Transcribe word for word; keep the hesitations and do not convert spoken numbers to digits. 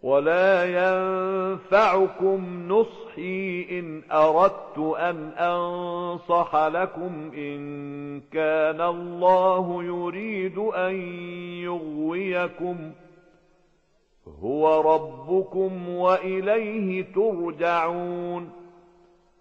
ولا ينفعكم نصحي إن أردت أن أنصح لكم إن كان الله يريد أن يغويكم هو ربكم وإليه ترجعون.